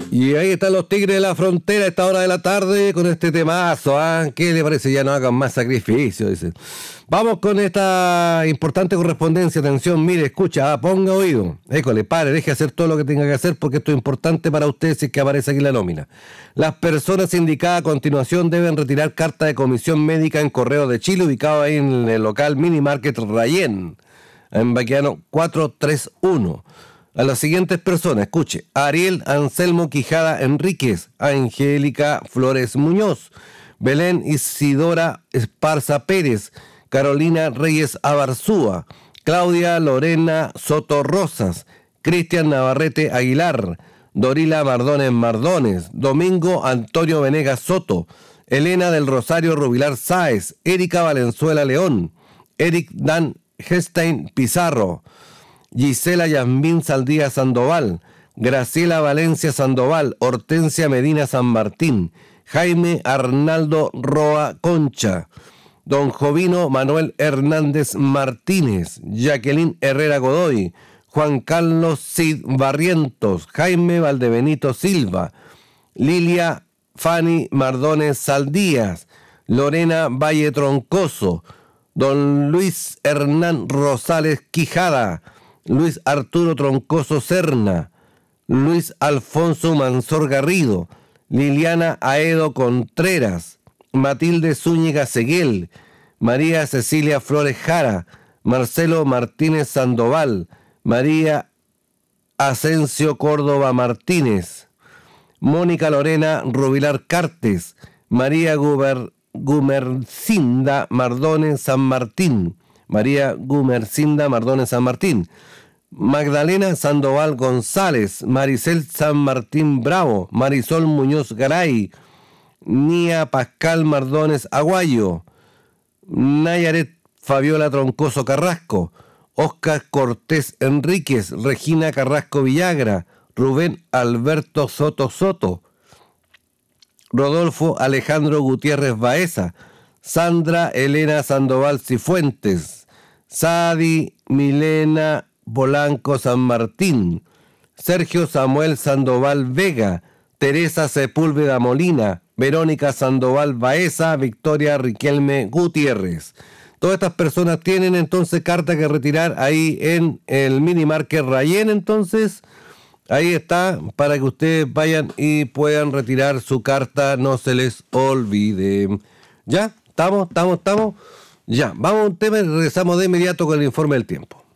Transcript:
Y ahí están los Tigres de la Frontera a esta hora de la tarde con este temazo. ¿Qué le parece? Ya no hagan más sacrificio, dicen. Vamos con esta importante correspondencia. Atención, mire, escucha, ponga oído. École, pare, deje hacer todo lo que tenga que hacer porque esto es importante para usted si es que aparece aquí la nómina. Las personas indicadas a continuación deben retirar carta de comisión médica en Correo de Chile, ubicado ahí en el local Mini Market Rayén, en Baqueano 431. A las siguientes personas, escuche: Ariel Anselmo Quijada Enríquez, Angélica Flores Muñoz, Belén Isidora Esparza Pérez, Carolina Reyes Abarzúa, Claudia Lorena Soto Rosas, Cristian Navarrete Aguilar, Dorila Mardones Mardones, Domingo Antonio Venegas Soto, Elena del Rosario Rubilar Sáez, Erika Valenzuela León, Eric Dan Gestein Pizarro, Gisela Yasmín Saldía Sandoval, Graciela Valencia Sandoval, Hortensia Medina San Martín, Jaime Arnaldo Roa Concha, Don Jovino Manuel Hernández Martínez, Jacqueline Herrera Godoy, Juan Carlos Cid Barrientos, Jaime Valdebenito Silva, Lilia Fanny Mardones Saldías, Lorena Valle Troncoso, Don Luis Hernán Rosales Quijada, Luis Arturo Troncoso Serna, Luis Alfonso Mansor Garrido, Liliana Aedo Contreras, Matilde Zúñiga Seguel, María Cecilia Flores Jara, Marcelo Martínez Sandoval, María Asensio Córdoba Martínez, Mónica Lorena Rubilar Cartes, María Gumercinda Mardones San Martín, María Gumercinda Mardones San Martín, Magdalena Sandoval González, Maricel San Martín Bravo, Marisol Muñoz Garay, Nia Pascal Mardones Aguayo, Nayaret Fabiola Troncoso Carrasco, Oscar Cortés Enríquez, Regina Carrasco Villagra, Rubén Alberto Soto Soto, Rodolfo Alejandro Gutiérrez Baeza, Sandra Elena Sandoval Cifuentes, Sadi Milena Polanco San Martín, Sergio Samuel Sandoval Vega, Teresa Sepúlveda Molina, Verónica Sandoval Baeza, Victoria Riquelme Gutiérrez. Todas estas personas tienen entonces carta que retirar ahí en el Mini Market Rayén. Entonces ahí está para que ustedes vayan y puedan retirar su carta, no se les olvide. ¿Ya? ¿Estamos? Ya, vamos a un tema y regresamos de inmediato con el informe del tiempo.